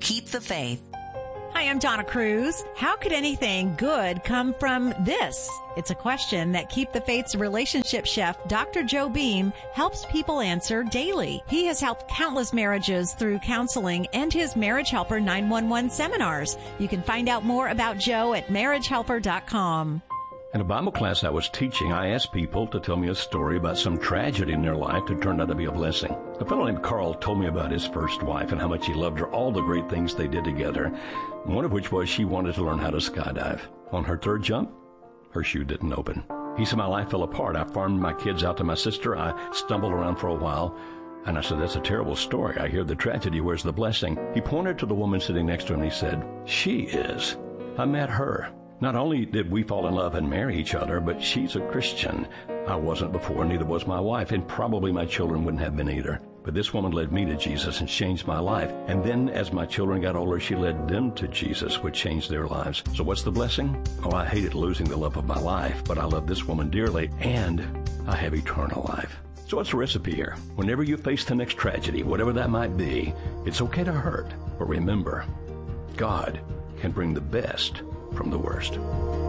Keep the Faith. Hi, I'm Donna Cruz. How could anything good come from this? It's a question that Keep the Faith's relationship chef, Dr. Joe Beam, helps people answer daily. He has helped countless marriages through counseling and his Marriage Helper 911 seminars. You can find out more about Joe at marriagehelper.com. In a Bible class I was teaching, I asked people to tell me a story about some tragedy in their life that turned out to be a blessing. A fellow named Carl told me about his first wife and how much he loved her, all the great things they did together, one of which was she wanted to learn how to skydive. On her third jump, her shoe didn't open. He said, my life fell apart. I farmed my kids out to my sister. I stumbled around for a while. And I said, that's a terrible story. I hear the tragedy. Where's the blessing? He pointed to the woman sitting next to him and he said, she is. I met her. Not only did we fall in love and marry each other, but she's a Christian. I wasn't before, neither was my wife, and probably my children wouldn't have been either. But this woman led me to Jesus and changed my life. And then as my children got older, she led them to Jesus, which changed their lives. So what's the blessing? Oh, I hated losing the love of my life, but I love this woman dearly, and I have eternal life. So what's the recipe here? Whenever you face the next tragedy, whatever that might be, it's okay to hurt. But remember, God can bring the best from the worst.